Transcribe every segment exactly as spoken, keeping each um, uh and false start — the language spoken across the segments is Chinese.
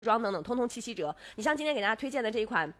装等等，通通七七折。你像今天给大家推荐的这一款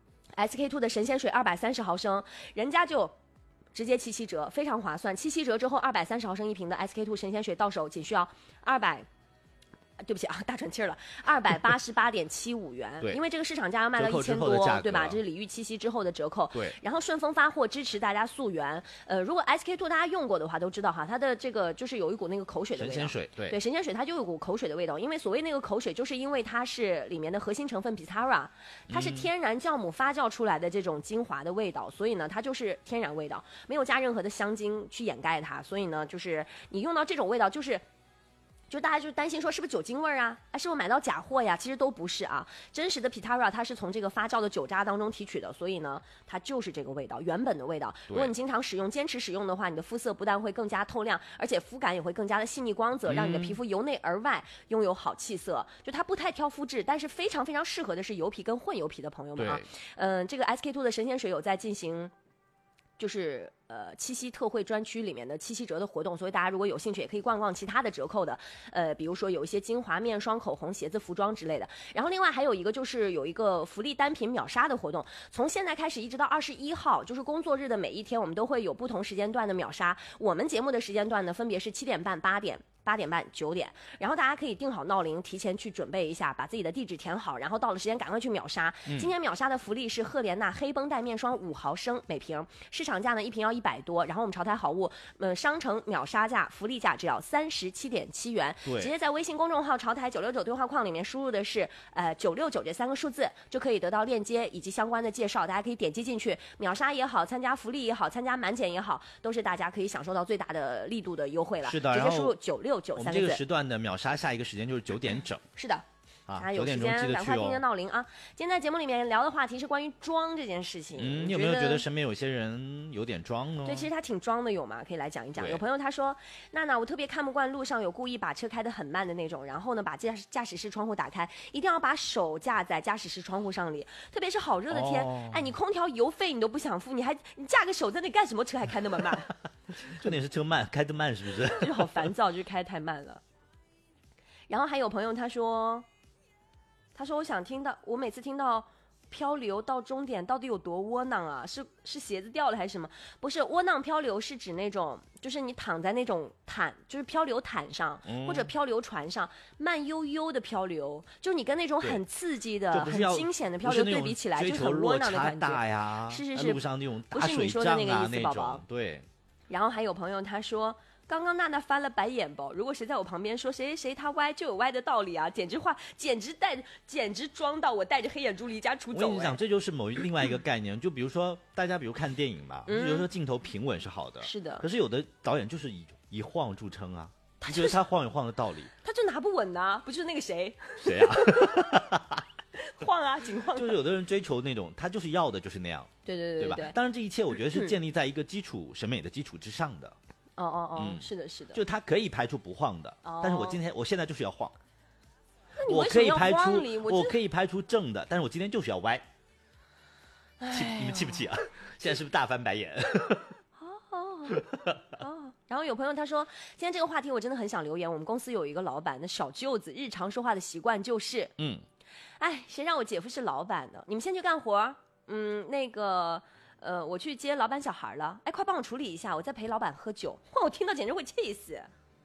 S K two 的神仙水二百三十毫升，人家就直接七七折，非常划算。七七折之后，二百三十毫升一瓶的 S K two 神仙水到手仅需要二百。对不起啊，大喘气儿了，二百八十八点七五元。 对， 因为这个市场价要卖到一千多，对吧？这是礼遇七夕之后的折扣。 对。 然后顺丰发货支持大家溯源。呃，如果 S K two 大家用过的话，都知道哈，它的这个就是有一股那个口水的味道。 神仙水，对。 对，神仙水它就有一股口水的味道，因为所谓那个口水，就是因为它是里面的核心成分 Pitara， 它是天然酵母发酵出来的这种精华的味道，嗯、所以呢，它就是天然味道，没有加任何的香精去掩盖它，所以呢，就是你用到这种味道，就是。就大家就担心说是不是酒精味啊？哎，是不是买到假货呀？其实都不是啊，真实的 Pitara 它是从这个发酵的酒渣当中提取的，所以呢，它就是这个味道，原本的味道。如果你经常使用、坚持使用的话，你的肤色不但会更加透亮，而且肤感也会更加的细腻光泽，让你的皮肤由内而外拥有好气色。就它不太挑肤质，但是非常非常适合的是油皮跟混油皮的朋友们啊。嗯、呃，这个 S K two 的神仙水有在进行。就是呃七夕特惠专区里面的七夕折的活动，所以大家如果有兴趣也可以逛逛其他的折扣的，呃，比如说有一些精华、面霜、口红、鞋子、服装之类的。然后另外还有一个就是有一个福利单品秒杀的活动，从现在开始一直到二十一号，就是工作日的每一天，我们都会有不同时间段的秒杀。我们节目的时间段呢，分别是七点半、八点。八点半、九点，然后大家可以定好闹铃，提前去准备一下，把自己的地址填好，然后到了时间赶快去秒杀。嗯、今天秒杀的福利是赫莲娜黑绷带面霜五毫升每瓶，市场价呢一瓶要一百多，然后我们潮台好物，呃，商城秒杀价福利价只要三十七点七元，直接在微信公众号潮台九六九对话框里面输入的是呃九六九这三个数字，就可以得到链接以及相关的介绍，大家可以点击进去，秒杀也好，参加福利也好，参加满减也好，都是大家可以享受到最大的力度的优惠了。 是的， 直接输入九六。 我们这个时段的秒杀下一个时间就是九点整。 是的。 啊， 大家有时间赶快听听闹铃啊！今天在节目里面聊的话题是关于装这件事情。 嗯，你有没有觉得身边有些人有点装呢？ 对，其实他挺装的，有吗？可以来讲一讲。有朋友他说，娜娜，我特别看不惯路上有故意把车开得很慢的那种，然后呢，把驾驾驶室窗户打开，一定要把手架在驾驶室窗户上里，特别是好热的天，哦、哎，你空调油费你都不想付，你还你架个手在那干什么？车还开那么慢？ 重点是车慢，开得慢是不是？ 就是好烦躁，就是开得太慢了。然后还有朋友他说。他说：“我想听到，我每次听到漂流到终点到底有多窝囊啊？是是鞋子掉了还是什么？不是窝囊漂流是指那种，就是你躺在那种毯，就是漂流毯上、嗯、或者漂流船上，慢悠悠的漂流，就是你跟那种很刺激的、很惊险的漂流对比起来，就是很窝囊的感觉。 大呀， 是是是， 路上那种大水仗啊，不是你说的那个意思，宝宝。 对。 然后还有朋友他说。”刚刚娜娜翻了白眼吧？如果谁在我旁边说谁谁谁他歪就有歪的道理啊，简直话简直带简直装到我带着黑眼珠离家出走。 我跟你讲，这就是某另外一个概念，就比如说大家比如看电影吧， 嗯、 比如说镜头平稳是好的， 是的。 可是有的导演就是以以晃著称啊，他觉得他晃有晃的道理， 他就拿不稳呐、啊，不就是那个谁谁啊？ 晃啊，紧晃、啊。 就是有的人追求那种，他就是要的就是那样， 对对 对, 对, 对吧？当然这一切我觉得是建立在一个基础、嗯、审美的基础之上的。 哦哦哦，嗯、是的，是的， 就它可以拍出不晃的，哦、但是我今天我现在就是要晃。 那你为什么要晃你？ 我可以拍出我可以拍出正的，但是我今天就是要歪。气你们气不气啊？现在是不是大翻白眼？ 哦哦哦。然后有朋友他说，今天这个话题我真的很想留言。我们公司有一个老板的小舅子，日常说话的习惯就是， 嗯， 哎，谁让我姐夫是老板的？你们先去干活，嗯，那个。呃，我去接老板小孩了，哎，快帮我处理一下，我在陪老板喝酒。哇，我听到简直会气死。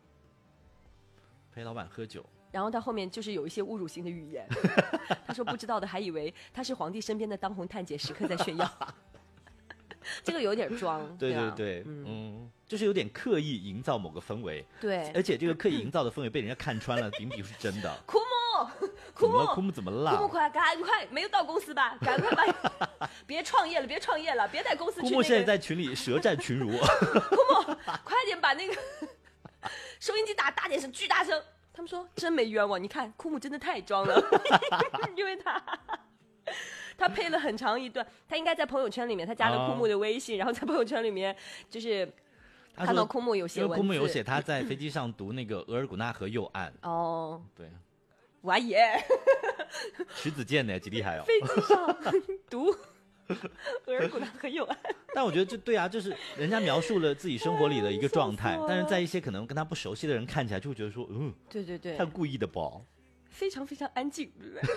陪老板喝酒， 然后他后面就是有一些侮辱性的语言。他说不知道的还以为他是皇帝身边的当红探姐，时刻在炫耀。这个有点装。 对对对，嗯, 嗯，就是有点刻意营造某个氛围。 对， 而且这个刻意营造的氛围被人家看穿了，顶比是真的。 枯木， 枯木，枯木怎么了？ 枯木快，赶快，没有到公司吧？赶快把，别创业了，别创业了，别在公司去、那个。 枯木现在在群里舌战群儒。 枯木，快点把那个收音机打大点声，巨大声。他们说真没冤枉，你看枯木真的太装了，因为他。他配了很长一段，他应该在朋友圈里面，他加了枯木的微信，哦、然后在朋友圈里面就是看到枯木有写文字， 枯木有写他在飞机上读那个额尔古纳河右岸。 哦， 对， 哇耶， 迟子建呢，几厉害哦！ 飞机上读额尔古纳河右岸。 但我觉得这对啊，就是人家描述了自己生活里的一个状态，但是在一些可能跟他不熟悉的人看起来就会觉得说，嗯， 对对对， 他故意的吧。 非常非常安静。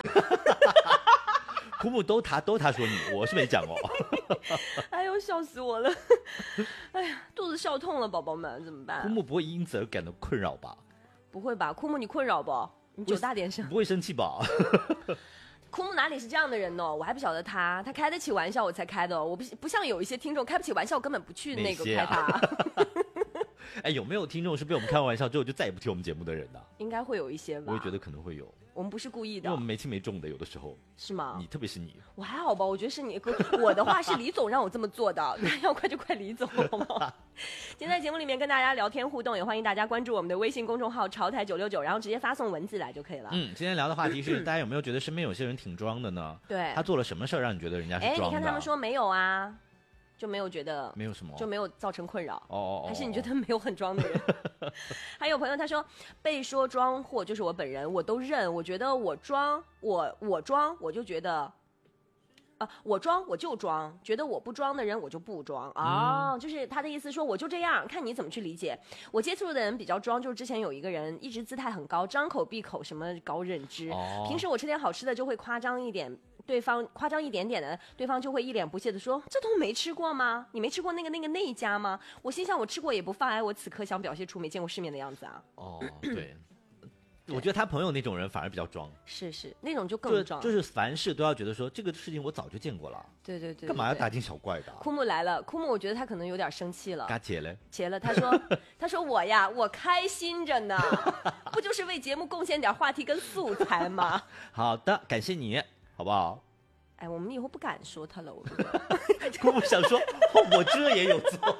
枯木都他都他说你，我是没讲哦。 哎呦，笑死我了！哎呀，肚子笑痛了，宝宝们怎么办？ 枯木不会因此而感到困扰吧？ 不会吧？枯木你困扰不？你酒大点声。 不会生气吧？ 枯木哪里是这样的人呢？我还不晓得他，他开得起玩笑我才开的。我不不像有一些听众开不起玩笑，根本不去那个开他。啊、 哎，有没有听众是被我们开完玩笑之后就再也不听我们节目的人呢？ 应该会有一些吧。 我也觉得可能会有。 我们不是故意的， 因为我们没轻没重的，有的时候是吗？ 你特别是你， 我还好吧？我觉得是你，我的话是李总让我这么做的，那要怪就怪李总，好不好？今天在节目里面跟大家聊天互动，也欢迎大家关注我们的微信公众号潮台九六九，然后直接发送文字来就可以了。 嗯，今天聊的话题是大家有没有觉得身边有些人挺装的呢？ 对， 他做了什么事儿让你觉得人家是装的？ 哎，你看他们说没有啊。就没有觉得没有什么， 就没有造成困扰哦哦哦， 还是你觉得没有很装的人？还有朋友他说被说装货就是我本人，我都认。我觉得我装，我我装，我就觉得。啊，我装我就装，觉得我不装的人我就不装哦，嗯、就是他的意思说我就这样，看你怎么去理解。我接触的人比较装，就是之前有一个人一直姿态很高，张口闭口什么高认知，哦、平时我吃点好吃的就会夸张一点。对方夸张一点点的，对方就会一脸不屑的说：“这都没吃过吗？你没吃过那个那个那一家吗？”我心想，我吃过也不妨碍我此刻想表现出没见过世面的样子啊。 哦，对，我觉得他朋友那种人反而比较装， 是是，那种就更装， 就，就是凡事都要觉得说这个事情我早就见过了， 对对 对, 对， 干嘛要大惊小怪的？ 枯木来了，枯木，我觉得他可能有点生气了。 嘎姐嘞， 结了，他说，他说我呀，我开心着呢，不就是为节目贡献点话题跟素材吗？ 好的，感谢你，好不好？ 哎，我们以后不敢说他了，我觉得。 枯木想说，哦，我这也有做。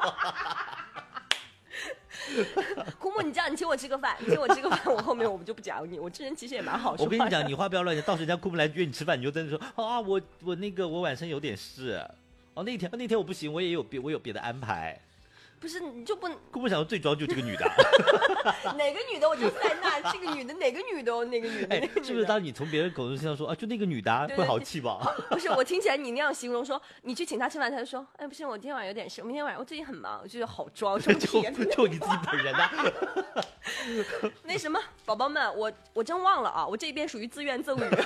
枯木，你这样，你请我吃个饭，你请我吃个饭，我后面我们就不讲你。我这人其实也蛮好说。 我跟你讲，你话不要乱讲，到时人家枯木来约你吃饭，你就真的说啊，我我那个我晚上有点事，哦那天那天我不行，我也有别我有别的安排。 不是你就不枯木想说最装就这个女的。 哪个女的我就在那，这个女的哪个女的哪个女的、哎、 是不是当你从别人口中听到说啊就那个女的、啊、会好气吧？ 不是，我听起来你那样形容说你去请她吃饭，他就说哎不是我今天晚上有点事，明天晚上我最近很忙，我觉得好装，就就就你自己本人啊。 那什么宝宝们，我我真忘了啊，我这边属于自愿赠语。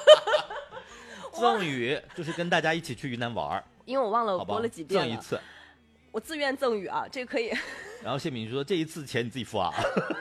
赠语就是跟大家一起去云南玩， 因为我忘了我播了几遍了， 赠一次。 我自愿赠予啊，这个可以。 然后谢敏说：“这一次钱你自己付啊。”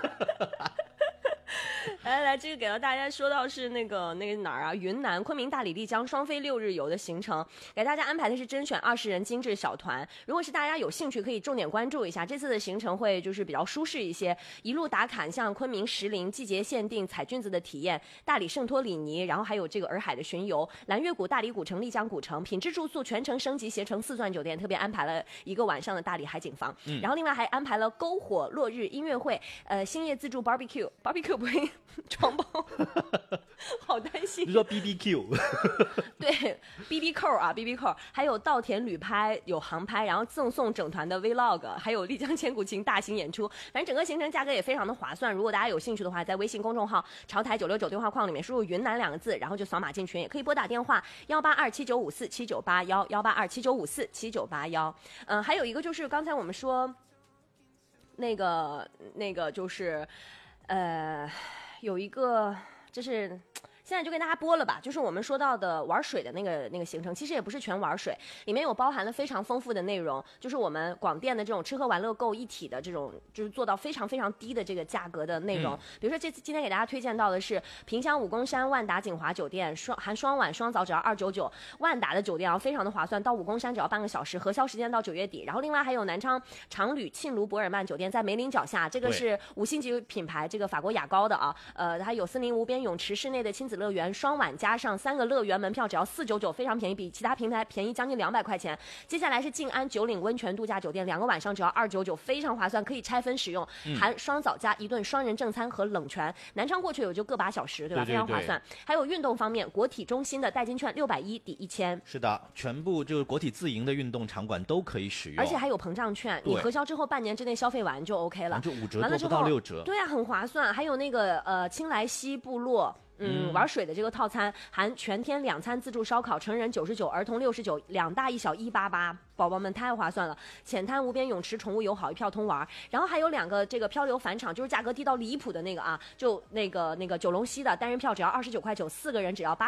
来来，这个给到大家说到是那个那个哪儿啊？云南昆明、大理、丽江双飞六日游的行程，给大家安排的是甄选二十人精致小团。如果是大家有兴趣，可以重点关注一下这次的行程，会就是比较舒适一些，一路打卡像昆明石林季节限定采菌子的体验，大理圣托里尼，然后还有这个洱海的巡游，蓝月谷、大理古城、丽江古城，品质住宿全程升级携程四钻酒店，特别安排了一个晚上的大理海景房，嗯、然后另外还安排了篝火落日音乐会，呃，星夜自助 barbecue barbecue 不会床包。好担心。 你说 B B Q 对 B B 扣啊 B B 扣，还有稻田旅拍，有航拍，然后赠送整团的 Vlog， 还有丽江千古情大型演出，反正整个行程价格也非常的划算。如果大家有兴趣的话，在微信公众号潮台九六九对话框里面输入云南两个字，然后就扫码进群，也可以拨打电话幺八二七九五四七九八幺幺八二七九五四七九八幺。嗯，还有一个就是刚才我们说那个那个就是呃有一个就是现在就跟大家播了吧，就是我们说到的玩水的那个那个行程，其实也不是全玩水，里面有包含了非常丰富的内容，就是我们广电的这种吃喝玩乐购一体的这种，就是做到非常非常低的这个价格的内容。嗯、比如说这次今天给大家推荐到的是萍乡武功山万达锦华酒店，双含双晚双早只要二九九，万达的酒店啊非常的划算，到武功山只要半个小时，核销时间到九月底。然后另外还有南昌长旅沁卢博尔曼酒店在梅林脚下，这个是五星级品牌，这个法国雅高的啊，呃，它有森林无边泳池、室内的亲子乐园，双晚加上三个乐园门票只要四九九，非常便宜，比其他平台便宜将近两百块钱。接下来是静安九岭温泉度假酒店，两个晚上只要二九九，非常划算，可以拆分使用，含双早加一顿双人正餐和冷泉。南昌过去有就个把小时，对吧？ 对对对， 非常划算。还有运动方面，国体中心的代金券六百一抵一千， 是的，全部就是国体自营的运动场馆都可以使用， 而且还有膨胀券，你核销之后半年之内消费完就 OK 了， 就五折多不到六折， 对啊，很划算。还有那个呃青莱西部落。 嗯，玩水的这个套餐含全天两餐自助烧烤，成人九十九，儿童六十九，两大一小一八八，宝宝们太划算了。浅滩无边泳池，宠物友好，一票通玩。然后还有两个这个漂流返场，就是价格低到离谱的那个啊，就那个那个九龙溪的单人票只要二十九块九，四个人只要八。